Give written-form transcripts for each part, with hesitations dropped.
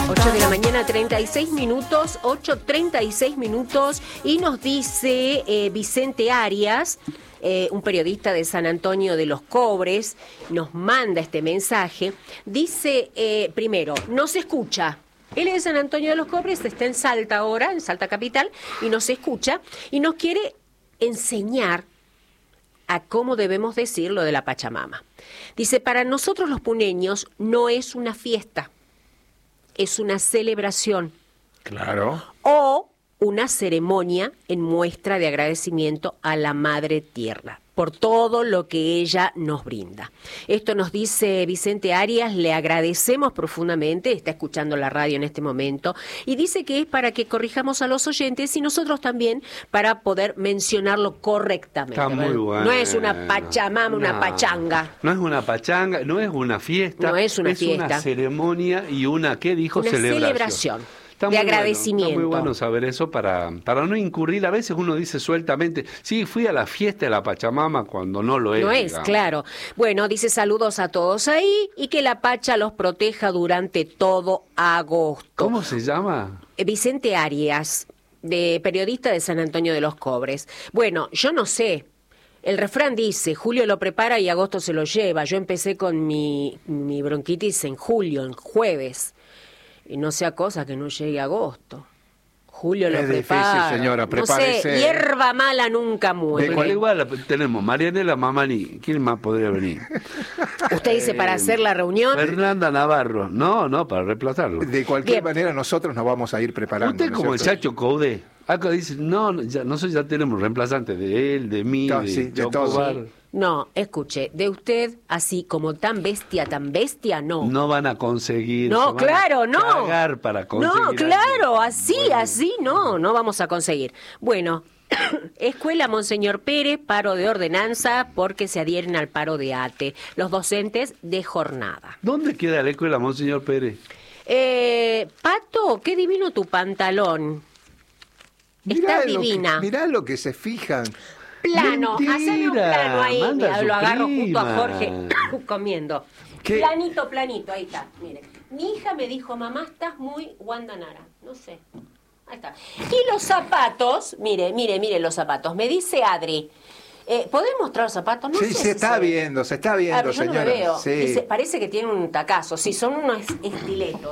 8 de la mañana, 36 minutos, 8:36 minutos, y nos dice Vicente Arias, un periodista de San Antonio de los Cobres, nos manda este mensaje. Dice, primero, no se escucha. Él es de San Antonio de los Cobres, está en Salta ahora, en Salta Capital, y nos escucha, y nos quiere enseñar a cómo debemos decir lo de la Pachamama. Dice, para nosotros los puneños no es una fiesta, es una celebración. Claro. O una ceremonia en muestra de agradecimiento a la Madre Tierra por todo lo que ella nos brinda. Esto nos dice Vicente Arias, le agradecemos profundamente, está escuchando la radio en este momento, y dice que es para que corrijamos a los oyentes y nosotros también para poder mencionarlo correctamente. Está muy bueno. No es una pachamama, una pachanga. No es una pachanga, no es una fiesta. No es una fiesta. Es una ceremonia y una, ¿qué dijo? Una celebración. Está de agradecimiento. Está muy bueno saber eso para no incurrir. A veces uno dice sueltamente, sí, fui a la fiesta de la Pachamama cuando no lo es. No es, digamos. claro. Bueno, dice saludos a todos ahí y que la Pacha los proteja durante todo agosto. ¿Cómo se llama? Vicente Arias, periodista de San Antonio de los Cobres. Bueno, yo no sé. El refrán dice, julio lo prepara y agosto se lo lleva. Yo empecé con mi bronquitis en julio, en jueves. Y no sea cosa que no llegue agosto. Julio lo prepara. Difícil, señora, prepárese. No sé, hierba mala nunca muere. De cual igual tenemos Marianela Mamani. ¿Quién más podría venir? Usted dice para hacer la reunión. Fernanda Navarro. No, para reemplazarlo. De cualquier manera nosotros nos vamos a ir preparando. Usted como el Chacho Coudet. Acá dice, nosotros ya tenemos reemplazantes de él, de mí, de todos. No, escuche, de usted, así como tan bestia, no. No van a conseguir. No, claro, no. Cagar para conseguir. No, claro, algo. así, no vamos a conseguir. Bueno, Escuela Monseñor Pérez, paro de ordenanza porque se adhieren al paro de ATE, los docentes de jornada. ¿Dónde queda la Escuela Monseñor Pérez? Pato, qué divino tu pantalón. Está divina. Mirá lo que se fijan. Plano, haceme un plano ahí. Mira, lo agarro prima. justo a Jorge comiendo. ¿Qué? Planito, ahí está. Mire, mi hija me dijo, mamá, estás muy guandanara. No sé. Ahí está. Y los zapatos, mire los zapatos. Me dice Adri, ¿podés mostrar los zapatos? No Sí, sé se está viendo, yo señora. no lo veo. Sí. Dice, parece que tiene un tacazo. Sí, son unos estiletos.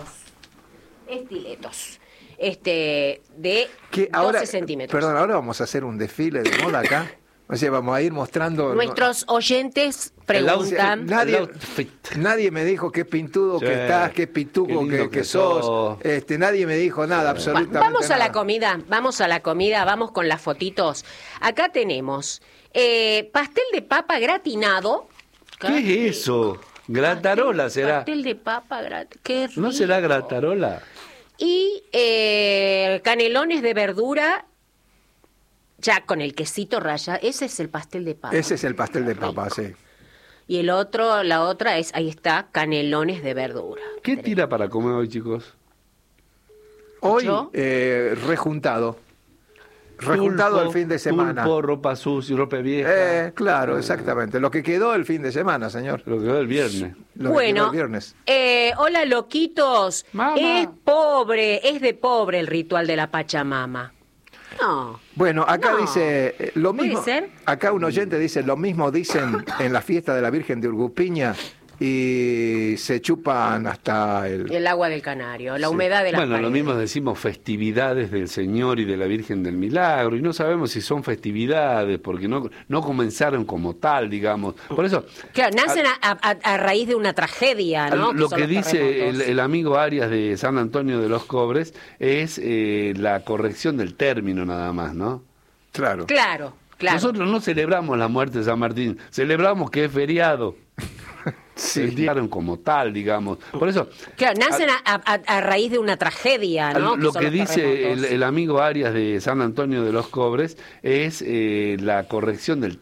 De 12 centímetros. Perdón, ahora vamos a hacer un desfile de moda acá. O sea, vamos a ir mostrando. Nuestros oyentes preguntan. Nadie me dijo qué pintudo que estás, qué pituco que sos. Nadie me dijo nada, absolutamente Vamos a nada. la comida, vamos con las fotitos. Acá tenemos pastel de papa gratinado. ¿Qué es eso? Gratarola será. Pastel de papa gratinado. Qué rico. ¿No será gratarola? Y canelones de verdura, ya con el quesito raya. Ese es el pastel de papa. Ese es el pastel de papa, sí. Y la otra es, ahí está, canelones de verdura. ¿Qué tira para comer hoy, chicos? Hoy, rejuntado. Rejuntado el fin de semana. Pulpo, ropa sucia, ropa vieja. Claro, exactamente. Lo que quedó el fin de semana, señor. Lo que quedó el viernes. Bueno, hola loquitos. Mama. Es de pobre el ritual de la Pachamama. No. Bueno, acá dice lo mismo. ¿Puede ser? Acá un oyente dice lo mismo dicen en la fiesta de la Virgen de Urgupiña y se chupan hasta el agua del Canario, la humedad de las Bueno, lo paredes. mismo decimos festividades del Señor y de la Virgen del Milagro, y no sabemos si son festividades, porque no comenzaron como tal, digamos. Por eso... Claro, nacen a raíz de una tragedia, ¿no? Lo son que los dice terremotos. el amigo Arias de San Antonio de los Cobres es la corrección del término nada más, ¿no? Claro. Claro. Nosotros no celebramos la muerte de San Martín, celebramos que es feriado. Se dieron como tal, digamos. Por eso... Claro, nacen a raíz de una tragedia, ¿no? Lo son que los dice terremotos. el amigo Arias de San Antonio de los Cobres es la corrección del